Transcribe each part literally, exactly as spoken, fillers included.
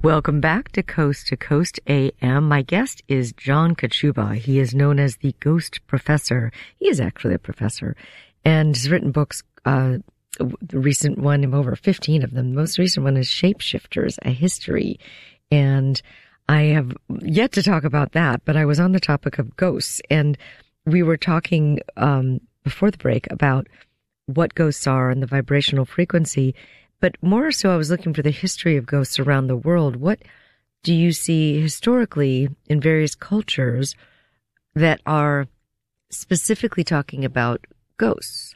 Welcome back to Coast to Coast A M. My guest is John Kochuba. He is known as the Ghost Professor. He is actually a professor and has written books. Uh, the recent one, over fifteen of them. The most recent one is Shapeshifters, A History. And I have yet to talk about that, but I was on the topic of ghosts, and we were talking um, before the break about what ghosts are and the vibrational frequency. But more so, I was looking for the history of ghosts around the world. What do you see historically in various cultures that are specifically talking about ghosts?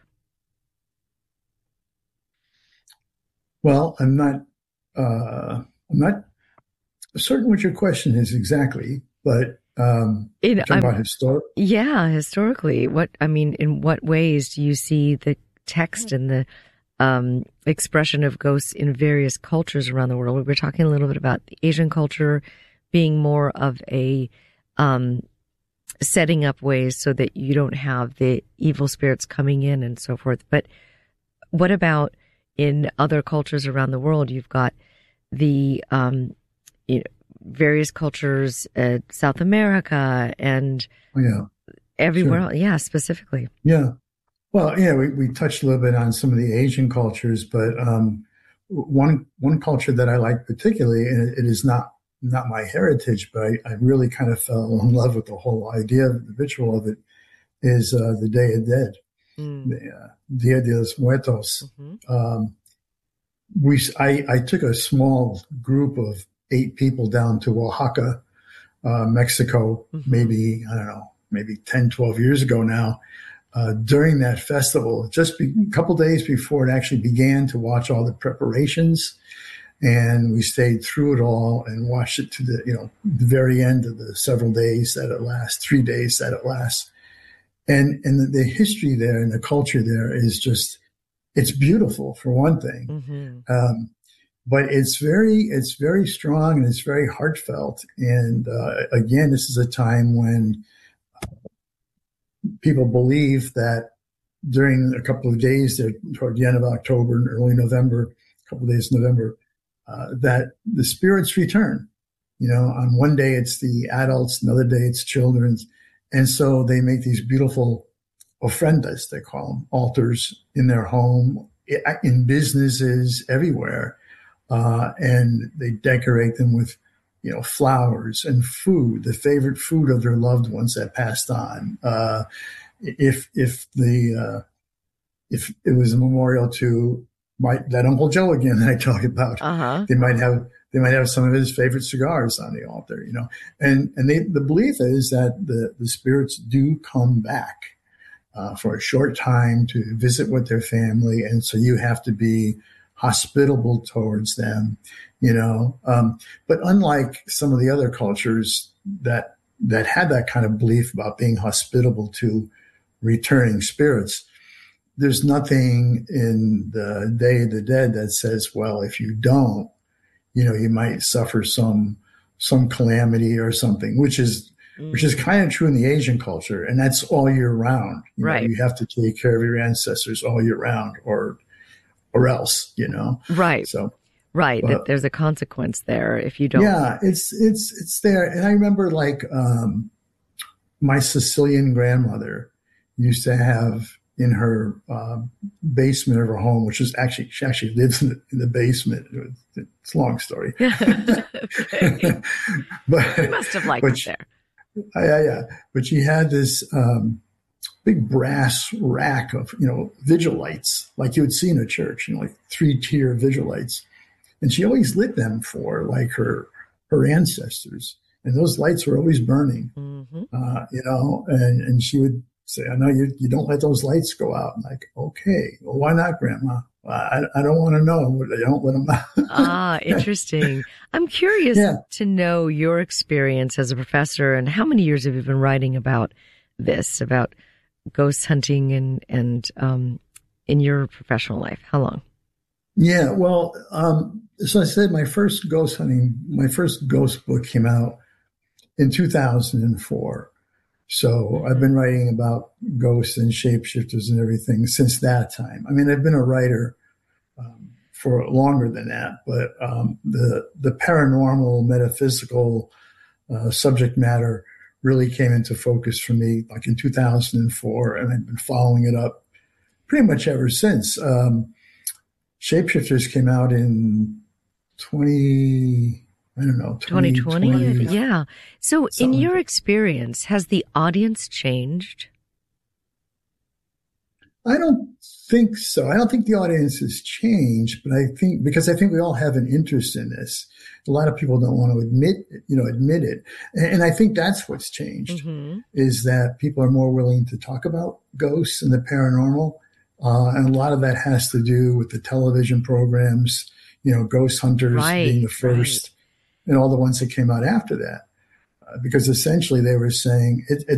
Well, I'm not, uh, I'm not certain what your question is exactly, but um, in, talking about historic. Yeah, historically, what I mean, in what ways do you see the text and the um, expression of ghosts in various cultures around the world? We were talking a little bit about the Asian culture being more of a um, setting up ways so that you don't have the evil spirits coming in and so forth. But what about in other cultures around the world? You've got the um, you know, various cultures, uh, South America and oh, yeah. everywhere Sure. else. Yeah, specifically. Yeah. Well, yeah, we, we touched a little bit on some of the Asian cultures, but um, one one culture that I like particularly, and it, it is not not my heritage, but I, I really kind of fell in love with the whole idea, the ritual of it, is uh, the Day of Dead, mm. the uh, Dia de los Muertos. Mm-hmm. Um, we I, I took a small group of eight people down to Oaxaca, uh, Mexico, mm-hmm. maybe, I don't know, maybe ten, twelve years ago now. Uh, during that festival, just be, a couple days before it actually began, to watch all the preparations. And we stayed through it all and watched it to the, you know, the very end of the several days that it lasts, three days that it lasts. And, and the, the history there and the culture there is just, it's beautiful for one thing. Mm-hmm. Um, but it's very, it's very strong and it's very heartfelt. And, uh, again, this is a time when people believe that during a couple of days there, toward the end of October and early November, a couple of days in November, uh, that the spirits return. You know, on one day it's the adults, another day it's children. And so they make these beautiful ofrendas, they call them, altars in their home, in businesses, everywhere. Uh, and they decorate them with, you know, flowers and food, the favorite food of their loved ones that passed on. Uh, if, if the, uh, if it was a memorial to my, that Uncle Joe again that I talk about, uh-huh. they might have, they might have some of his favorite cigars on the altar, you know, and, and they, the belief is that the, the spirits do come back, uh, for a short time to visit with their family. And so you have to be hospitable towards them. You know, um, but unlike some of the other cultures that that had that kind of belief about being hospitable to returning spirits, there's nothing in the Day of the Dead that says, well, if you don't, you know, you might suffer some some calamity or something, which is mm. which is kind of true in the Asian culture, and that's all year round. You right, know, you have to take care of your ancestors all year round, or or else, you know, right. So. Right, But, that there's a consequence there if you don't. Yeah, it's it's it's there. And I remember, like, um, my Sicilian grandmother used to have in her uh, basement of her home, which is actually, she actually lives in the, in the basement. It's a long story. but you must have liked it she, there. Yeah, yeah. But she had this um, big brass rack of, you know, vigil lights, like you would see in a church, you know, like three-tier vigil lights. And she always lit them for, like, her her ancestors. And those lights were always burning, mm-hmm. uh, you know, and, and she would say, I know you you don't let those lights go out. I'm like, okay, well, why not, Grandma? I, I don't want to know. I don't let them out. Ah, interesting. I'm curious yeah. to know your experience as a professor, and how many years have you been writing about this, about ghost hunting and, and um, in your professional life? How long? Yeah, well, um, so I said my first ghost hunting, my first ghost book came out in two thousand four. So I've been writing about ghosts and shapeshifters and everything since that time. I mean, I've been a writer um, for longer than that. But um, the the paranormal, metaphysical uh, subject matter really came into focus for me like in two thousand four, and I've been following it up pretty much ever since. Um, Shapeshifters came out in twenty, I don't know, twenty twenty. Yeah. So in your like experience, has the audience changed? I don't think so. I don't think the audience has changed, but I think because I think we all have an interest in this. A lot of people don't want to admit, you know, admit it. And, and I think that's what's changed mm-hmm. is that people are more willing to talk about ghosts and the paranormal. Uh, and a lot of that has to do with the television programs, you know, Ghost Hunters right, being the first right. and all the ones that came out after that. Uh, because essentially they were saying it, it's